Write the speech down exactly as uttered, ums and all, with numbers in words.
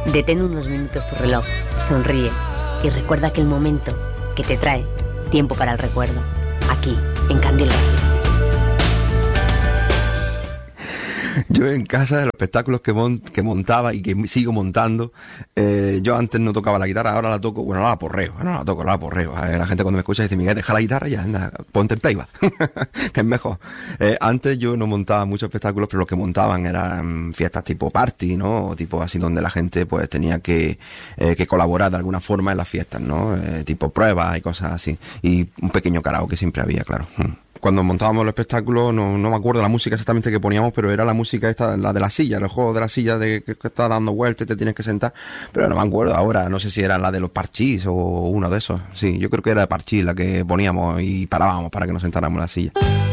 Detén unos minutos tu reloj, sonríe y recuerda aquel momento que te trae tiempo para el recuerdo. Aquí, en Candil Radio. Yo en casa, de los espectáculos que, mont, que montaba y que sigo montando, eh, yo antes no tocaba la guitarra, ahora la toco, bueno, no la porreo, no la toco, la porreo. La gente cuando me escucha dice, Miguel, deja la guitarra y ya, anda, ponte en playback, que es mejor. Eh, antes yo no montaba muchos espectáculos, pero lo que montaban eran fiestas tipo party, ¿no? O tipo así donde la gente pues tenía que, eh, que colaborar de alguna forma en las fiestas, ¿no? Eh, tipo pruebas y cosas así. Y un pequeño karaoke siempre había, claro. Cuando montábamos los espectáculos, no, no me acuerdo la música exactamente que poníamos, pero era la música esta, la de la silla, el juego de la silla de que, que está dando vueltas y te tienes que sentar, pero no me acuerdo ahora, no sé si era la de los parchís o uno de esos. Sí, yo creo que era de parchís la que poníamos y parábamos para que nos sentáramos en la silla.